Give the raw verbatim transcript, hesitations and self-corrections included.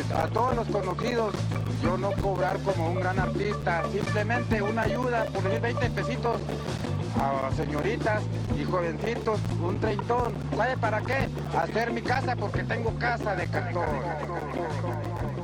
a todos los conocidos, yo no cobrar como un gran artista, simplemente una ayuda, por decir veinte pesitos a señoritas y jovencitos, un treintón. ¿Sabe para qué? Hacer mi casa porque tengo casa de cartón.